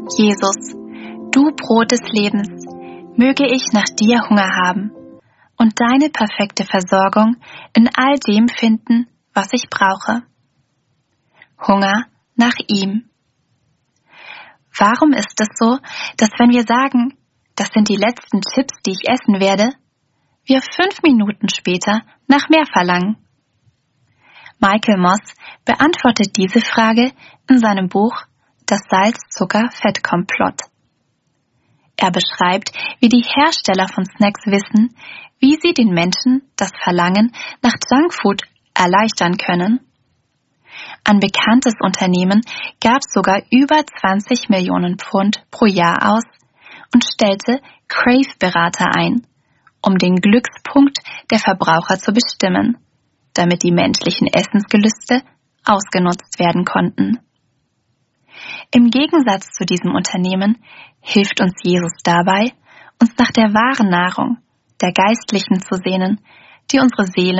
Jesus, du Brot des Lebens, möge ich nach dir Hunger haben und deine perfekte Versorgung in all dem finden, was ich brauche. Hunger nach ihm. Warum ist es so, dass wenn wir sagen, das sind die letzten Chips, die ich essen werde, wir 5 Minuten später nach mehr verlangen? Michael Moss beantwortet diese Frage in seinem Buch Das Salz-Zucker-Fett-Komplott. Er beschreibt, wie die Hersteller von Snacks wissen, wie sie den Menschen das Verlangen nach Junkfood erleichtern können. Ein bekanntes Unternehmen gab sogar über 20 Millionen Pfund pro Jahr aus und stellte Crave-Berater ein, um den Glückspunkt der Verbraucher zu bestimmen, damit die menschlichen Essensgelüste ausgenutzt werden konnten. Im Gegensatz zu diesem Unternehmen hilft uns Jesus dabei, uns nach der wahren Nahrung, der geistlichen zu sehnen, die unsere Seele